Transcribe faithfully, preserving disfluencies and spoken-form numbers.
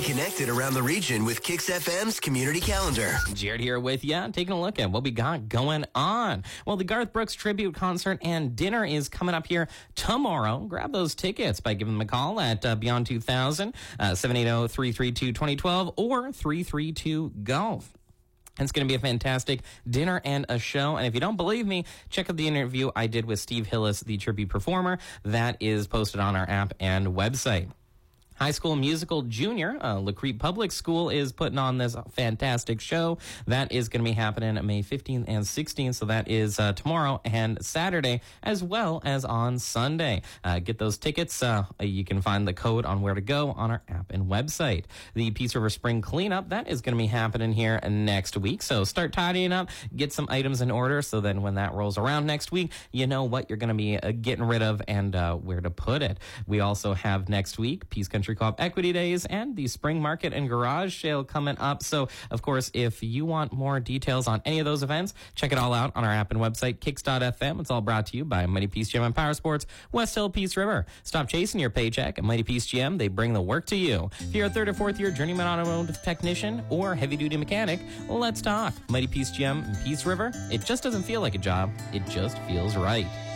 connected around the region with Kix F M's community calendar. Jared here with you, taking a look at what we got going on. Well, the Garth Brooks tribute concert and dinner is coming up here tomorrow. Grab those tickets by giving them a call at uh, Beyond two thousand, uh, seven eight zero, three three two, two zero one two or three three two, golf. It's going to be a fantastic dinner and a show. And if you don't believe me, check out the interview I did with Steve Hillis, the tribute performer. That is posted on our app and website. High School Musical Junior, uh, LaCrete Public School is putting on this fantastic show. That is going to be happening May fifteenth and sixteenth, so that is uh, tomorrow and Saturday, as well as on Sunday. Uh, get those tickets. Uh, you can find the code on where to go on our app and website. The Peace River Spring Cleanup, that is going to be happening here next week, so start tidying up, get some items in order, so then when that rolls around next week, you know what you're going to be uh, getting rid of and uh, where to put it. We also have next week Peace Country Co-op Equity Days and the Spring Market and Garage Sale coming up. So, of course, if you want more details on any of those events, check it all out on our app and website, kix dot f m. It's all brought to you by Mighty Peace G M and Power Sports, West Hill Peace River. Stop chasing your paycheck at Mighty Peace G M. They bring the work to you. If you're a third or fourth year journeyman automotive technician or heavy-duty mechanic, let's talk. Mighty Peace G M and Peace River, it just doesn't feel like a job. It just feels right.